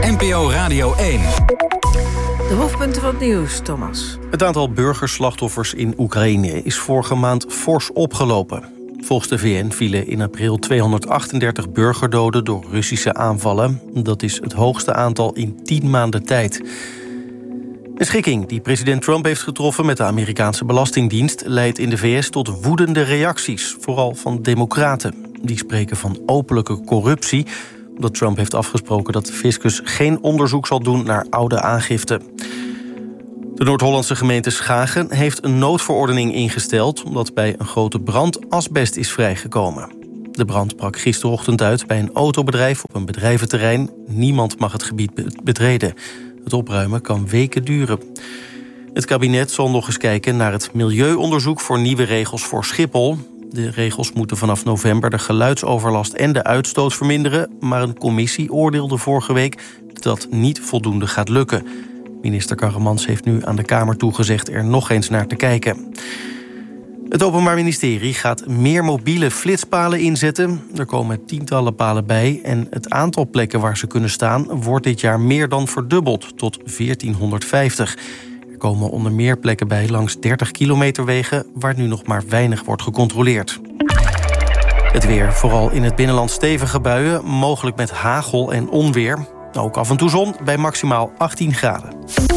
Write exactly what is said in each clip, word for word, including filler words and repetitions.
N P O Radio één. De hoofdpunten van het nieuws, Thomas. Het aantal burgerslachtoffers in Oekraïne is vorige maand fors opgelopen. Volgens de V N vielen in april tweehonderdachtendertig burgerdoden door Russische aanvallen. Dat is het hoogste aantal in tien maanden tijd. Een schikking die president Trump heeft getroffen met de Amerikaanse Belastingdienst leidt in de V S tot woedende reacties, vooral van democraten. Die spreken van openlijke corruptie, omdat Trump heeft afgesproken dat de fiscus geen onderzoek zal doen naar oude aangifte. De Noord-Hollandse gemeente Schagen heeft een noodverordening ingesteld omdat bij een grote brand asbest is vrijgekomen. De brand brak gisterochtend uit bij een autobedrijf op een bedrijventerrein. Niemand mag het gebied betreden. Het opruimen kan weken duren. Het kabinet zal nog eens kijken naar het milieuonderzoek voor nieuwe regels voor Schiphol. De regels moeten vanaf november de geluidsoverlast en de uitstoot verminderen, maar een commissie oordeelde vorige week dat dat niet voldoende gaat lukken. Minister Karremans heeft nu aan de Kamer toegezegd er nog eens naar te kijken. Het Openbaar Ministerie gaat meer mobiele flitspalen inzetten. Er komen tientallen palen bij en het aantal plekken waar ze kunnen staan wordt dit jaar meer dan verdubbeld tot veertienhonderdvijftig. Er komen onder meer plekken bij langs dertig kilometer wegen waar nu nog maar weinig wordt gecontroleerd. Het weer, vooral in het binnenland stevige buien, mogelijk met hagel en onweer. Ook af en toe zon bij maximaal achttien graden.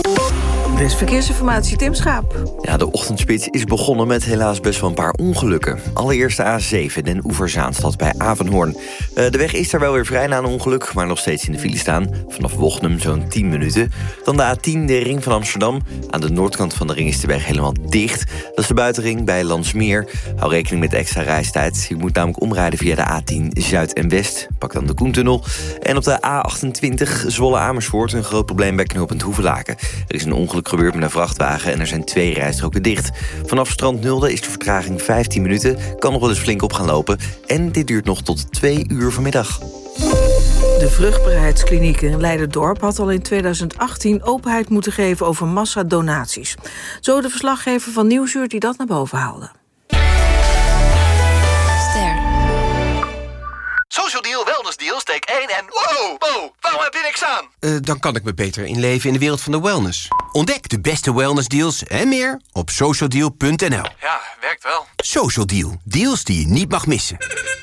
Er is verkeersinformatie, Tim Schaap. Ja, de ochtendspits is begonnen met helaas best wel een paar ongelukken. Allereerst de A zeven, Den Oever-Zaanstad bij Avenhoorn. Uh, de weg is daar wel weer vrij na een ongeluk, maar nog steeds in de file staan. Vanaf Wochnum zo'n tien minuten. Dan de A tien, de ring van Amsterdam. Aan de noordkant van de ring is de weg helemaal dicht. Dat is de buitenring bij Landsmeer. Hou rekening met extra reistijd. Je moet namelijk omrijden via de A tien Zuid en West. Pak dan de Koentunnel. En op de A achtentwintig Zwolle-Amersfoort een groot probleem bij knooppunt Hoevelaken. Er is een ongeluk gebeurd met een vrachtwagen en er zijn twee rijstroken dicht. Vanaf Strand Nulde is de vertraging vijftien minuten. Kan nog wel eens flink op gaan lopen. En dit duurt nog tot twee uur vanmiddag. De vruchtbaarheidskliniek in Leiderdorp had al in tweeduizend achttien openheid moeten geven over massadonaties. Zo de verslaggever van Nieuwsuur die dat naar boven haalde. Ster. Social Deal, Wellness Deal, steek één en wow, wow, waarom heb je niks aan? Uh, dan kan ik me beter inleven in de wereld van de wellness. Ontdek de beste wellnessdeals en meer op social deal punt n l. Ja, werkt wel. Social Deal, deals die je niet mag missen.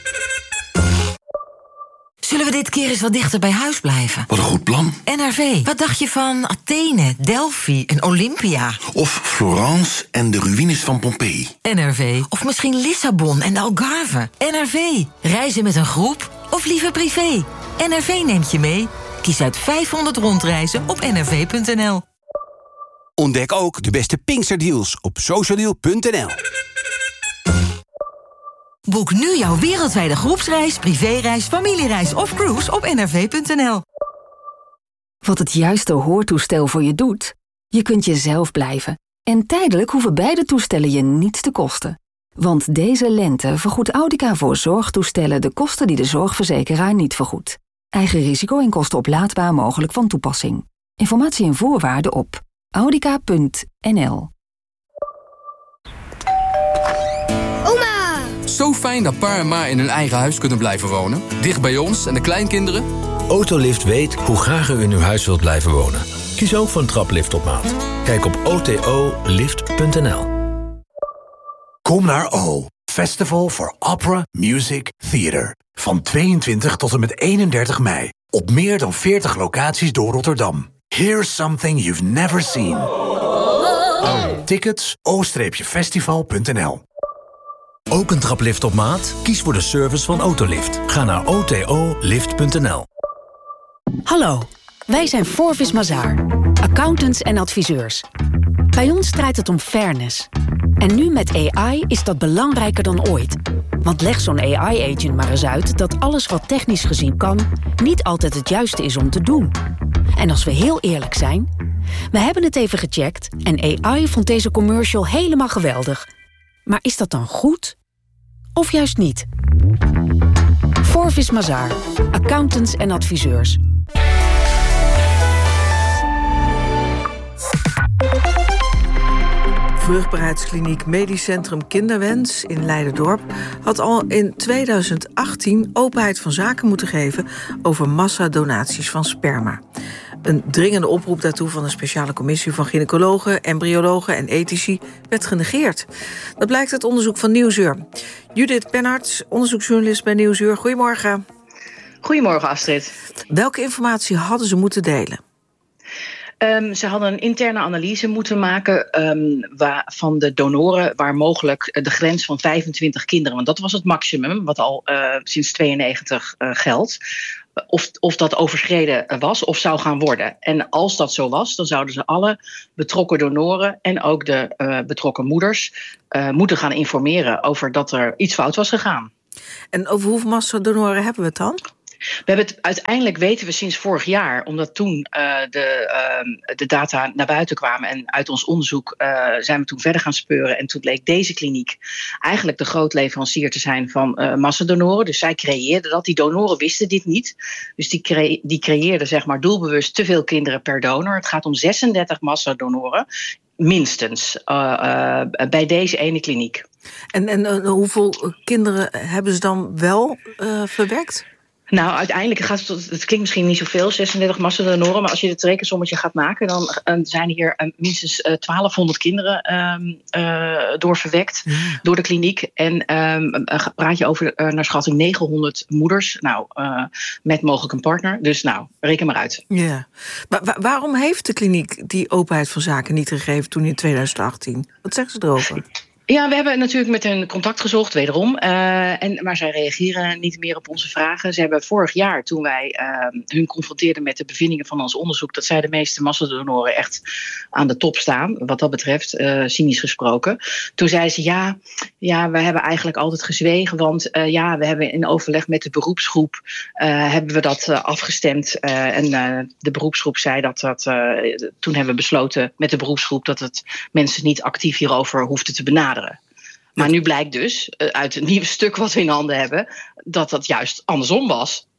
Zullen we dit keer eens wat dichter bij huis blijven? Wat een goed plan. N R V, wat dacht je van Athene, Delphi en Olympia? Of Florence en de ruïnes van Pompeii. N R V, of misschien Lissabon en de Algarve. N R V, reizen met een groep of liever privé? N R V neemt je mee. Kies uit vijfhonderd rondreizen op n r v punt n l. Ontdek ook de beste Pinksterdeals op social deal punt n l. Boek nu jouw wereldwijde groepsreis, privéreis, familiereis of cruise op n r v punt n l. Wat het juiste hoortoestel voor je doet? Je kunt jezelf blijven. En tijdelijk hoeven beide toestellen je niets te kosten. Want deze lente vergoedt Audica voor zorgtoestellen de kosten die de zorgverzekeraar niet vergoedt. Eigen risico en kosten oplaadbaar mogelijk van toepassing. Informatie en voorwaarden op audica punt n l. Zo fijn dat pa en ma in hun eigen huis kunnen blijven wonen. Dicht bij ons en de kleinkinderen. Autolift weet hoe graag u in uw huis wilt blijven wonen. Kies ook voor een traplift op maat. Kijk op o t o lift punt n l. Kom naar O, Festival for Opera, Music, Theater. Van tweeëntwintig tot en met eenendertig mei. Op meer dan veertig locaties door Rotterdam. Here's something you've never seen. Tickets o festival punt n l. Ook een traplift op maat? Kies voor de service van Autolift. Ga naar o t o lift punt n l. Hallo, wij zijn Forvis Mazars, accountants en adviseurs. Bij ons draait het om fairness. En nu met A I is dat belangrijker dan ooit. Want leg zo'n A I-agent maar eens uit dat alles wat technisch gezien kan niet altijd het juiste is om te doen. En als we heel eerlijk zijn, we hebben het even gecheckt en A I vond deze commercial helemaal geweldig. Maar is dat dan goed? Of juist niet? Forvis Mazars, accountants en adviseurs. Vruchtbaarheidskliniek Medisch Centrum Kinderwens in Leiderdorp had al in tweeduizend achttien openheid van zaken moeten geven over massadonaties van sperma. Een dringende oproep daartoe van een speciale commissie van gynaecologen, embryologen en ethici werd genegeerd. Dat blijkt uit onderzoek van Nieuwsuur. Judith Penharts, onderzoeksjournalist bij Nieuwsuur. Goedemorgen. Goedemorgen, Astrid. Welke informatie hadden ze moeten delen? Um, ze hadden een interne analyse moeten maken um, waar, van de donoren, waar mogelijk de grens van vijfentwintig kinderen, want dat was het maximum wat al uh, sinds tweeënnegentig uh, geldt. Of, of dat overschreden was of zou gaan worden. En als dat zo was, dan zouden ze alle betrokken donoren en ook de uh, betrokken moeders uh, moeten gaan informeren over dat er iets fout was gegaan. En over hoeveel massadonoren hebben we het dan? We hebben het uiteindelijk weten we sinds vorig jaar, omdat toen uh, de, uh, de data naar buiten kwamen en uit ons onderzoek uh, zijn we toen verder gaan speuren. En toen bleek deze kliniek eigenlijk de grootleverancier te zijn van uh, massadonoren. Dus zij creëerden dat. Die donoren wisten dit niet. Dus die, cre- die creëerden zeg maar doelbewust te veel kinderen per donor. Het gaat om zesendertig massadonoren. Minstens uh, uh, bij deze ene kliniek. En, en uh, hoeveel kinderen hebben ze dan wel uh, verwekt? Nou, uiteindelijk gaat het, het klinkt misschien niet zoveel, zesendertig massadonoren, maar als je het rekensommetje gaat maken, dan uh, zijn hier uh, minstens uh, twaalfhonderd kinderen um, uh, doorverwekt ja. door de kliniek. En um, uh, praat je over uh, naar schatting negenhonderd moeders, nou, uh, met mogelijk een partner. Dus nou, reken maar uit. Ja. Maar wa- waarom heeft de kliniek die openheid van zaken niet gegeven toen in twintig achttien? Wat zeggen ze erover? Ja, we hebben natuurlijk met hen contact gezocht, wederom. Uh, en, maar zij reageren niet meer op onze vragen. Ze hebben vorig jaar, toen wij uh, hun confronteerden met de bevindingen van ons onderzoek, dat zij de meeste massadonoren echt aan de top staan, wat dat betreft, uh, cynisch gesproken. Toen zeiden ze, ja, ja, we hebben eigenlijk altijd gezwegen, want uh, ja, we hebben in overleg met de beroepsgroep, uh, hebben we dat uh, afgestemd. Uh, en uh, de beroepsgroep zei dat dat, uh, toen hebben we besloten met de beroepsgroep dat het mensen niet actief hierover hoefden te benaderen. Maar nu blijkt dus, uit het nieuwe stuk wat we in handen hebben, dat dat juist andersom was.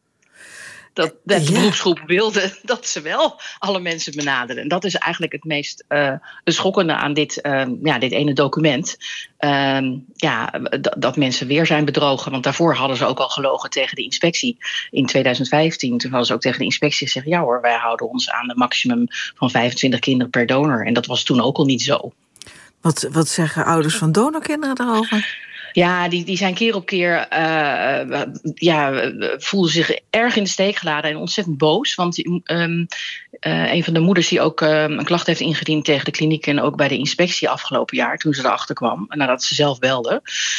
Dat de ja. beroepsgroep wilde dat ze wel alle mensen benaderen. En dat is eigenlijk het meest uh, schokkende aan dit, uh, ja, dit ene document. Uh, ja, d- dat mensen weer zijn bedrogen. Want daarvoor hadden ze ook al gelogen tegen de inspectie in twintig vijftien. Toen hadden ze ook tegen de inspectie gezegd, ja hoor, wij houden ons aan het maximum van vijfentwintig kinderen per donor. En dat was toen ook al niet zo. Wat, wat zeggen ouders van donorkinderen daarover? Ja, die, die zijn keer op keer uh, ja, voelden zich erg in de steek geladen en ontzettend boos. Want um, uh, een van de moeders die ook uh, een klacht heeft ingediend tegen de kliniek en ook bij de inspectie afgelopen jaar, toen ze erachter kwam, nadat ze zelf belde,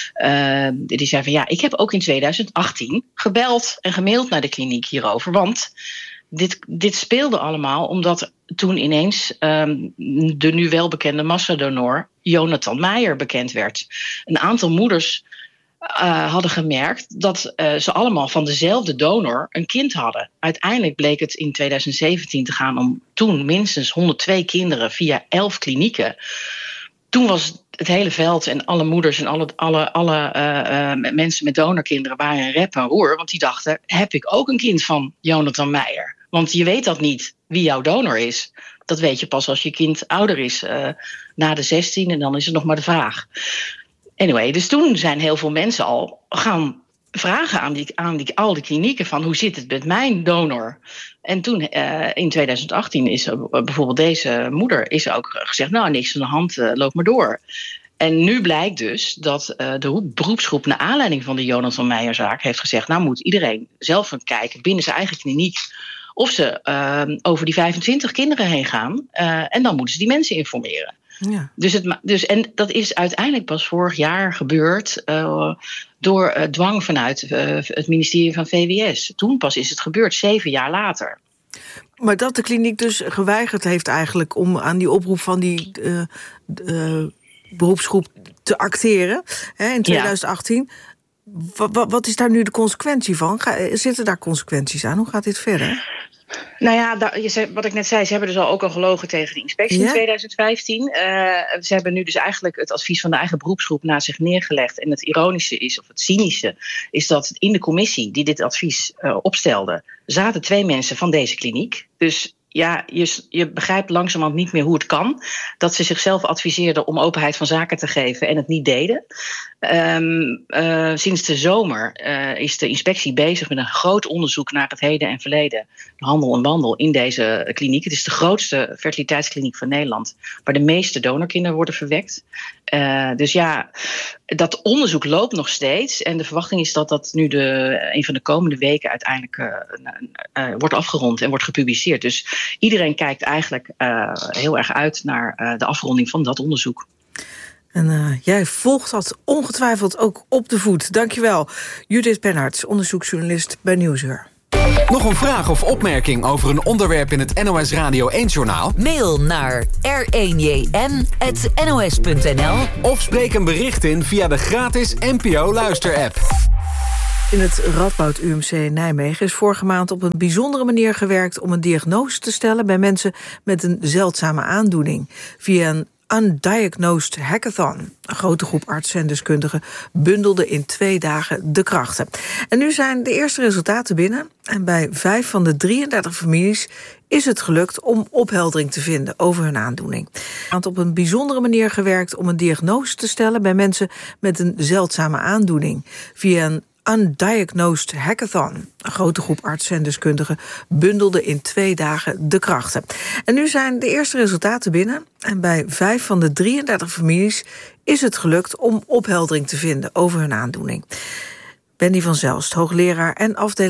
uh, die zei van ja, ik heb ook in twintig achttien gebeld en gemaild naar de kliniek hierover. Want dit, dit speelde allemaal omdat toen ineens um, de nu welbekende massadonor Jonathan Meijer bekend werd. Een aantal moeders uh, hadden gemerkt dat uh, ze allemaal van dezelfde donor een kind hadden. Uiteindelijk bleek het in twintig zeventien te gaan om toen minstens honderdtwee kinderen via elf klinieken. Toen was het hele veld en alle moeders en alle, alle, alle uh, uh, mensen met donorkinderen waren een rep en roer. Want die dachten, heb ik ook een kind van Jonathan Meijer? Want je weet dat niet, wie jouw donor is. Dat weet je pas als je kind ouder is, uh, na de zestien. En dan is het nog maar de vraag. Anyway, dus toen zijn heel veel mensen al gaan vragen aan, die, aan die, al die klinieken van hoe zit het met mijn donor? En toen uh, in twintig achttien is uh, bijvoorbeeld deze moeder is ook gezegd, nou niks aan de hand, uh, loop maar door. En nu blijkt dus dat uh, de beroepsgroep naar aanleiding van de Jonathan Meijer-zaak heeft gezegd, nou moet iedereen zelf gaan kijken binnen zijn eigen kliniek of ze uh, over die vijfentwintig kinderen heen gaan. Uh, en dan moeten ze die mensen informeren. Ja. Dus het, dus, en dat is uiteindelijk pas vorig jaar gebeurd uh, door uh, dwang vanuit uh, het ministerie van V W S. Toen pas is het gebeurd, zeven jaar later. Maar dat de kliniek dus geweigerd heeft eigenlijk om aan die oproep van die uh, uh, beroepsgroep te acteren hè, in twintig achttien. Ja. Wat, wat is daar nu de consequentie van? Ga, zitten daar consequenties aan? Hoe gaat dit verder? Nou ja, daar, je zei, wat ik net zei, ze hebben dus al ook al gelogen tegen de inspectie ja? in twintig vijftien. Uh, ze hebben nu dus eigenlijk het advies van de eigen beroepsgroep naast zich neergelegd. En het ironische is, of het cynische, is dat in de commissie die dit advies uh, opstelde, zaten twee mensen van deze kliniek. Dus ja, je, je begrijpt langzamerhand niet meer hoe het kan dat ze zichzelf adviseerden om openheid van zaken te geven en het niet deden. Um, uh, sinds de zomer uh, is de inspectie bezig met een groot onderzoek naar het heden en verleden, de handel en wandel in deze kliniek. Het is de grootste fertiliteitskliniek van Nederland, waar de meeste donorkinderen worden verwekt. Uh, dus ja, dat onderzoek loopt nog steeds. En de verwachting is dat dat nu de, een van de komende weken uiteindelijk uh, uh, uh, wordt afgerond en wordt gepubliceerd. Dus iedereen kijkt eigenlijk uh, heel erg uit naar uh, de afronding van dat onderzoek. En uh, jij volgt dat ongetwijfeld ook op de voet. Dankjewel, Judith Penharts, onderzoeksjournalist bij Nieuwsuur. Nog een vraag of opmerking over een onderwerp in het N O S Radio één-journaal? Mail naar r één j n apenstaartje n o s punt n l of spreek een bericht in via de gratis N P O-luisterapp. In het Radboud U M C in Nijmegen is vorige maand op een bijzondere manier gewerkt om een diagnose te stellen bij mensen met een zeldzame aandoening. Via een Undiagnosed Hackathon. Een grote groep artsen en deskundigen bundelde in twee dagen de krachten. En nu zijn de eerste resultaten binnen. En bij vijf van de drieëndertig families is het gelukt om opheldering te vinden over hun aandoening. Het op een bijzondere manier gewerkt om een diagnose te stellen bij mensen met een zeldzame aandoening. Via een Undiagnosed Hackathon. Een grote groep artsen en deskundigen bundelde in twee dagen de krachten. En nu zijn de eerste resultaten binnen. En bij vijf van de drieëndertig families is het gelukt om opheldering te vinden over hun aandoening. Benny van Zelst, hoogleraar en afdeling